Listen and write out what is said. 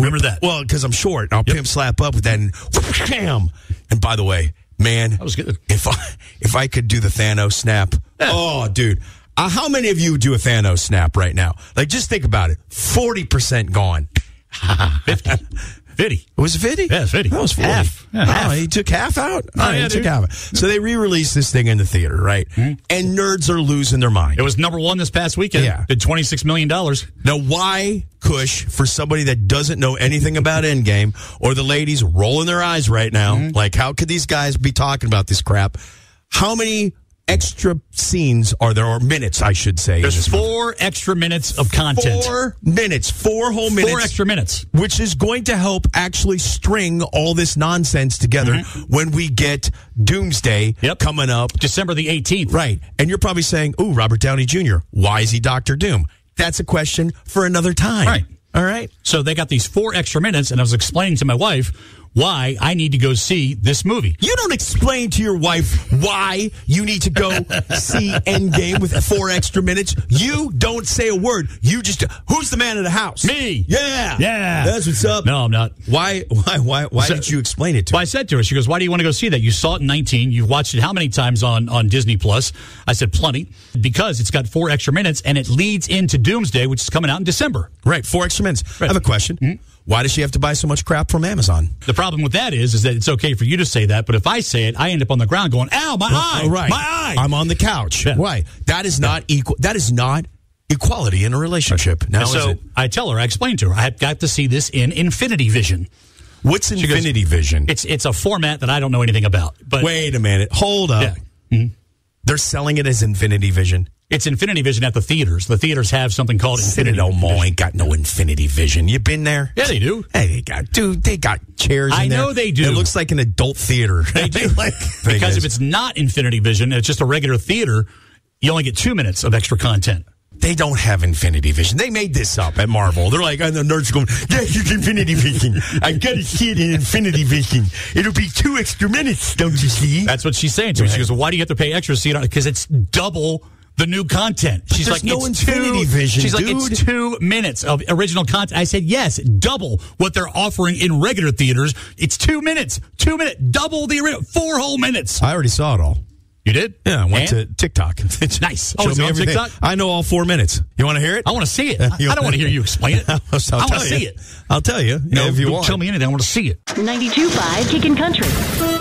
Remember that? Well, because I'm short. I'll pimp slap up with that and wham. And by the way, man, that was good. If I could do the Thanos snap, oh, dude. How many of you do a Thanos snap right now? Like, just think about it. 40% gone. 50. Was it 50? Yeah, it's 50. That was 40. Half. Yeah, half. He took half out? Oh, yeah, he took half out. So they re-released this thing in the theater, right? Mm-hmm. And nerds are losing their mind. It was number one this past weekend. Yeah. Did $26 million. Now, why, Kush, for somebody that doesn't know anything about Endgame, or the ladies rolling their eyes right now, like, how could these guys be talking about this crap? How many extra scenes are there, or minutes, I should say? There's 4 extra minutes of content. 4 minutes. 4 whole minutes. 4 extra minutes. Which is going to help actually string all this nonsense together when we get Doomsday coming up. December the 18th. Right. And you're probably saying, ooh, Robert Downey Jr., why is he Dr. Doom? That's a question for another time. Right. All right. So they got these 4 extra minutes, and I was explaining to my wife why I need to go see this movie. You don't explain to your wife why you need to go see Endgame with 4 extra minutes. You don't say a word. You just, who's the man of the house? Me. Yeah. Yeah. That's what's up. No, I'm not. Why did you explain it to her? Well, I said to her, she goes, why do you want to go see that? You saw it in 19. You've watched it how many times on Disney Plus? I said, plenty. Because it's got 4 extra minutes, and it leads into Doomsday, which is coming out in December. Right. 4 extra minutes. Right. I have a question. Mm-hmm. Why does she have to buy so much crap from Amazon? The problem with that is that it's okay for you to say that, but if I say it, I end up on the ground going, ow, my eye, right. my eye. I'm on the couch. Yeah. Why? That is not equal. That is not equality in a relationship. Now, so I tell her, I explain to her, I have got to see this in Infinity Vision. What's Infinity Vision? It's a format that I don't know anything about. But wait a minute. Hold up. Yeah. Mm-hmm. They're selling it as Infinity Vision. It's Infinity Vision at the theaters. The theaters have something called Infinity Vision. Ain't got no Infinity Vision. You been there? Yeah, they do. Hey, they got chairs in there. I know they do. It looks like an adult theater. They do. Because if it's not Infinity Vision, it's just a regular theater, you only get 2 minutes of extra content. They don't have Infinity Vision. They made this up at Marvel. They're like, and the nerds are going, yes, it's Infinity Vision. I got to see it in Infinity Vision. It'll be 2 extra minutes, don't you see? That's what she's saying to me. She goes, well, why do you have to pay extra to see it? Because it's double the new content. She's like, no Infinity Vision, she's dude. like, it's 2 minutes of original content. I said, yes, double what they're offering in regular theaters. It's 2 minutes. 2 minutes. Double the original. 4 whole minutes. I already saw it all. You did? Yeah, I went to TikTok. Nice. Show me on everything. TikTok? I know all 4 minutes. You want to hear it? I want to see it. I don't want to hear you explain it. I want to see it. I'll tell you. No, if you don't want. tell me anything. I want to see it. 92.5 Kickin' Country.